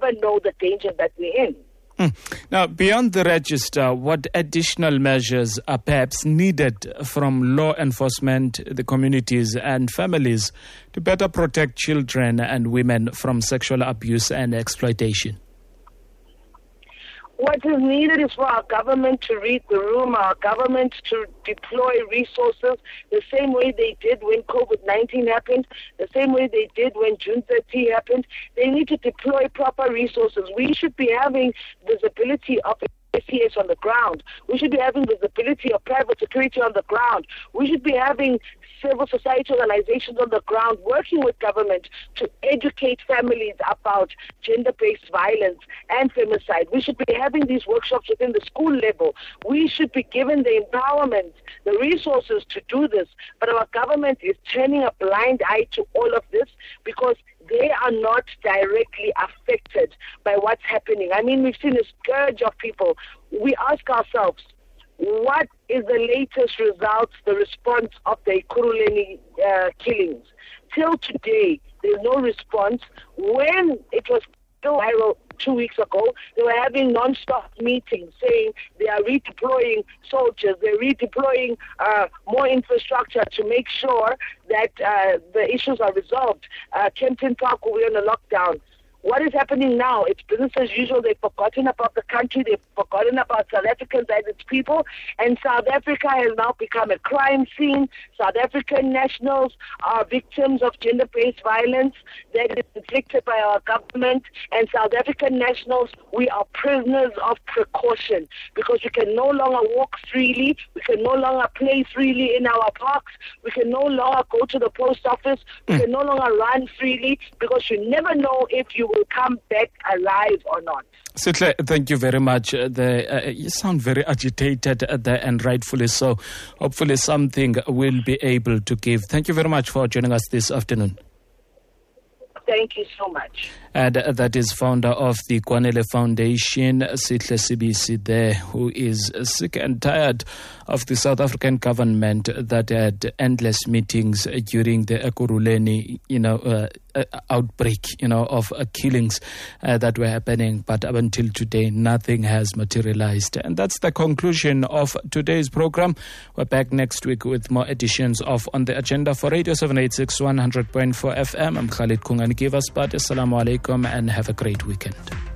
never know the danger that we're in. Now, beyond the register, what additional measures are perhaps needed from law enforcement, the communities and families to better protect children and women from sexual abuse and exploitation? What is needed is for our government to read the room, our government to deploy resources the same way they did when COVID-19 happened, the same way they did when June 30 happened. They need to deploy proper resources. We should be having visibility of SES on the ground. We should be having visibility of private security on the ground. We should be having civil society organizations on the ground working with government to educate families about gender-based violence and femicide. We should be having these workshops within the school level. We should be given the empowerment, the resources to do this. But our government is turning a blind eye to all of this because they are not directly affected by what's happening. I mean, we've seen a scourge of people. We ask ourselves, what is the latest results, the response of the Ekurhuleni killings? Till today, there's no response. When it was still viral 2 weeks ago, they were having non-stop meetings saying they are redeploying soldiers, they're redeploying more infrastructure to make sure that the issues are resolved. Kempton Park will be on a lockdown. What is happening now? It's business as usual. They've forgotten about the country. They've forgotten about South Africans and its people. And South Africa has now become a crime scene. South African nationals are victims of gender-based violence that is inflicted by our government. And South African nationals, we are prisoners of precaution because we can no longer walk freely. We can no longer play freely in our parks. We can no longer go to the post office. We can no longer run freely because you never know if you will come back alive or not. Sihle, thank you very much. You sound very agitated there, and rightfully so. Hopefully something we'll be able to give. Thank you very much for joining us this afternoon. Thank you so much. And that is founder of the Kwanele Foundation, Sihle Sibisi there, who is sick and tired of the South African government that had endless meetings during the Ekurhuleni, outbreak, of killings that were happening. But up until today, nothing has materialized. And that's the conclusion of today's program. We're back next week with more editions of On the Agenda for Radio 786 100.4 FM. I'm Khalid Kungani. Give us but Assalamu alaikum and have a great weekend.